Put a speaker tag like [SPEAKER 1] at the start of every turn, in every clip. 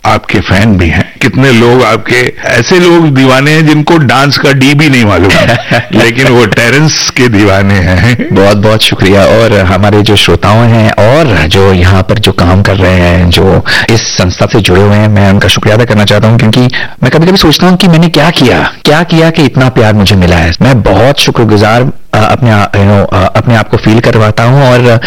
[SPEAKER 1] आपके फैन भी हैं, कितने लोग आपके ऐसे लोग दीवाने हैं जिनको डांस का डी भी नहीं मालूम है लेकिन वो टेरेंस के दीवाने हैं।
[SPEAKER 2] बहुत बहुत शुक्रिया। और हमारे जो श्रोताओं हैं और जो यहाँ पर जो काम कर रहे हैं, जो इस संस्था से जुड़े हुए हैं, मैं उनका शुक्रिया अदा करना चाहता हूँ, क्योंकि मैं कभी कभी सोचता हूँ कि मैंने क्या किया कि इतना प्यार मुझे मिला है। मैं बहुत शुक्रगुजार अपने आप को फील करवाता हूँ, और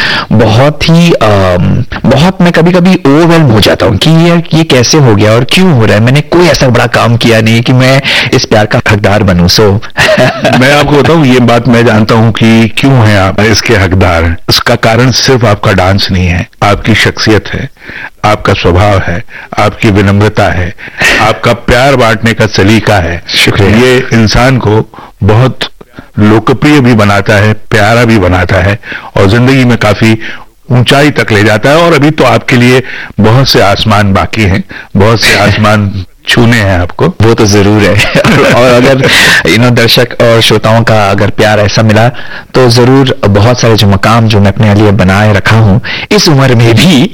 [SPEAKER 2] बहुत मैं कभी कभी ओवरवेल्म हो जाता हूँ कि यार ये कैसे हो गया और क्यों हो रहा है। मैंने कोई ऐसा बड़ा काम किया नहीं कि मैं इस प्यार का हकदार बनूं।
[SPEAKER 1] मैं आपको बताऊं, ये बात मैं जानता हूं कि क्यों है आप इसके हकदार। इसका कारण सिर्फ आपका डांस नहीं है, आपकी शख्सियत है, आपका स्वभाव है, आपकी विनम्रता है, आपका प्यार बांटने का सलीका है।
[SPEAKER 2] शुक्रिया।
[SPEAKER 1] ये इंसान को बहुत लोकप्रिय भी बनाता है, प्यारा भी बनाता है, और जिंदगी में काफी ऊंचाई तक ले जाता है। और अभी तो आपके लिए बहुत से आसमान बाकी हैं, बहुत से आसमान छूने हैं आपको।
[SPEAKER 2] वो तो जरूर है और अगर दर्शक और श्रोताओं का अगर प्यार ऐसा मिला तो जरूर बहुत सारे जो मकाम जो मैं अपने लिए बनाए रखा हूं इस उम्र में भी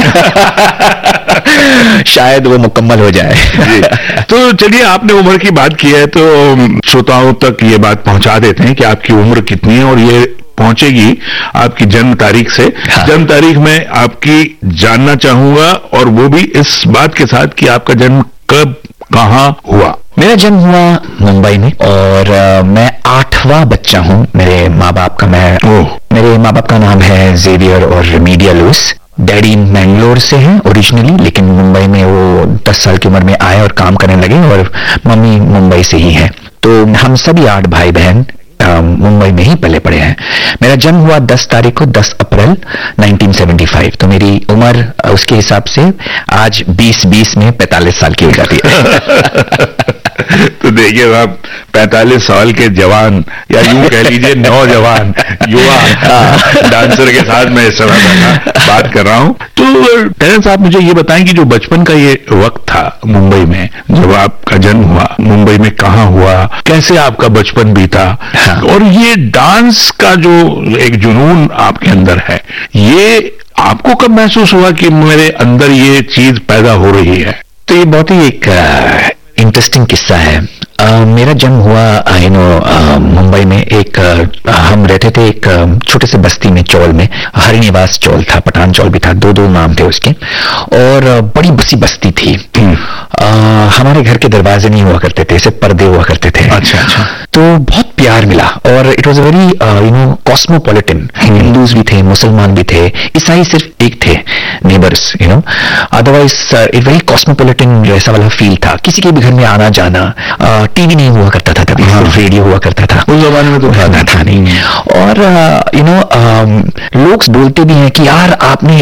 [SPEAKER 2] शायद वो मुकम्मल हो जाए।
[SPEAKER 1] जी। तो चलिए, आपने उम्र की बात की है तो श्रोताओं तक ये बात पहुंचा देते हैं कि आपकी उम्र कितनी है, और ये पहुंचेगी आपकी जन्म तारीख से।
[SPEAKER 2] हाँ।
[SPEAKER 1] जन्म तारीख में आपकी जानना चाहूंगा, और वो भी इस बात के साथ कि आपका जन्म कब कहाँ हुआ।
[SPEAKER 2] मेरा जन्म हुआ मुंबई में, और मैं 8वां बच्चा हूँ मेरे माँ बाप का। मेरे माँ बाप का नाम है जेवियर और रेमीडिया लुइस। डैडी मैंगलोर से हैं ओरिजिनली, लेकिन मुंबई में वो 10 साल की उम्र में आए और काम करने लगे, और मम्मी मुंबई से ही है। तो हम सभी 8 भाई बहन मुंबई में ही पले पड़े हैं। मेरा जन्म हुआ 10 तारीख को, 10 अप्रैल 1975। तो मेरी उम्र उसके हिसाब से आज 20 में 45 साल की हो जाती है।
[SPEAKER 1] तो देखिए आप 45 साल के जवान, या यूं कह लीजिए नौजवान युवा डांसर के साथ मैं इस समय बात कर रहा हूं। तो टेरेंस, आप मुझे ये बताएं कि जो बचपन का ये वक्त था मुंबई में, जब आपका जन्म हुआ, मुंबई में कहाँ हुआ, कैसे आपका बचपन बीता, और ये डांस का जो एक जुनून आपके अंदर है, ये आपको कब महसूस हुआ कि मेरे अंदर ये चीज पैदा हो रही है?
[SPEAKER 2] तो ये बहुत ही एक इंटरेस्टिंग किस्सा है। मेरा जन्म हुआ मुंबई में। हम रहते थे एक छोटे से बस्ती में, चौल में, हरिनिवास चौल था, पठान चौल भी था, दो नाम थे उसके, और बड़ी बसी बस्ती थी। हमारे घर के दरवाजे नहीं हुआ करते थे, सिर्फ पर्दे हुआ करते थे।
[SPEAKER 1] अच्छा।
[SPEAKER 2] तो बहुत प्यार मिला, और it was a very cosmopolitan. Hindus भी थे, मुसलमान भी थे, ईसाई सिर्फ एक थे neighbours, otherwise it very cosmopolitan जैसा वाला फील था। किसी के भी घर में आना जाना, टीवी नहीं हुआ करता था तभी, सिर्फ रेडियो हुआ करता था
[SPEAKER 1] उस जमाने में, तो
[SPEAKER 2] था नहीं। और लोग बोलते भी हैं कि यार आपने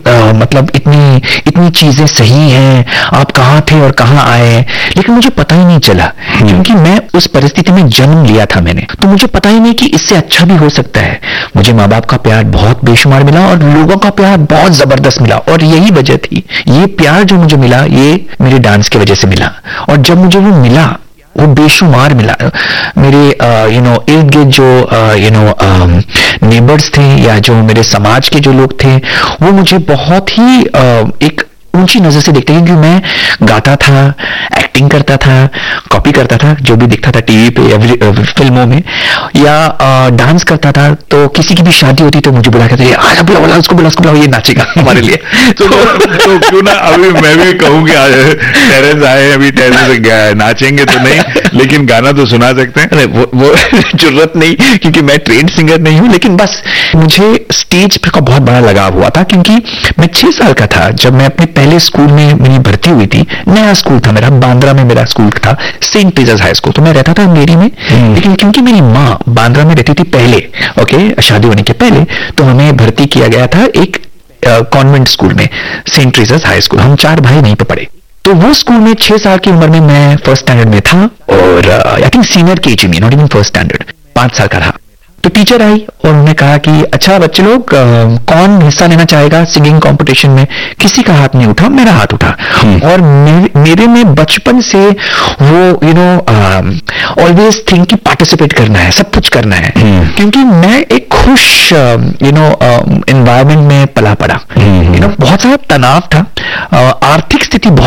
[SPEAKER 2] इतनी चीजें सही हैं, आप कहाँ थे और कहाँ आए, लेकिन मुझे पता ही नहीं चला, क्योंकि मैं उस परिस्थिति में जन्म लिया था मैंने, तो मुझे पता ही नहीं कि इससे अच्छा भी हो सकता है। मुझे माँ बाप का प्यार बहुत बेशुमार मिला, और लोगों का प्यार बहुत जबरदस्त मिला, और यही वजह थी, ये प्यार जो मुझे मिला ये मेरे डांस की वजह से मिला। और जब मुझे वो मिला, वो बेशुमार मिला। मेरे इर्द गिर्द जो नेबर्स थे, या जो मेरे समाज के जो लोग थे, वो मुझे बहुत ही एक ऊंची नजर से देखते हैं, क्योंकि मैं गाता था, एक्टिंग करता था, कॉपी करता था जो भी दिखता था टीवी पे, फिल्मों में, या डांस करता था। तो किसी की भी शादी होती तो मुझे बुला के बुलाओ, उसको बुलाओ, ये नाचेगा हमारे लिए।
[SPEAKER 1] तो क्यों ना अभी मैं भी कहूँ कि टेरेंस आए, अभी टेरेंस नाचेंगे तो नहीं, लेकिन गाना तो सुना सकते हैं।
[SPEAKER 2] वो जरूरत नहीं, क्योंकि मैं ट्रेंड सिंगर नहीं हूँ, लेकिन बस मुझे स्टेज पर का बहुत बड़ा लगाव हुआ था, क्योंकि मैं 6 साल का था जब मैं अपने पहले स्कूल में मेरी भर्ती हुई थी। नया स्कूल था मेरा, बांद्रा में मेरा स्कूल था, सेंट टीजर्स हाई स्कूल। तो मैं रहता था अंधेरी में, लेकिन क्योंकि मेरी माँ बांद्रा में रहती थी पहले, शादी होने के पहले, तो हमें भर्ती किया गया था एक कॉन्वेंट स्कूल में, सेंट टीजर्स हाई स्कूल। हम 4 भाई वहीं पे पढ़े। तो वो स्कूल में 6 साल की उम्र में मैं फर्स्ट स्टैंडर्ड में था, और आई थिंक सीनियर केजी में, नॉट इवन फर्स्ट स्टैंडर्ड, 5 साल का था। तो टीचर आई और उन्होंने कहा कि अच्छा बच्चे लोग, कौन हिस्सा लेना चाहेगा सिंगिंग कंपटीशन में? किसी का हाथ नहीं उठा, मेरा हाथ उठा। और मेरे में बचपन से वो ऑलवेज थिंक कि पार्टिसिपेट करना है, सब कुछ करना है, क्योंकि मैं एक खुश एनवायरमेंट में पला पड़ा। बहुत सारा तनाव था, आर्थिक स्थिति बहुत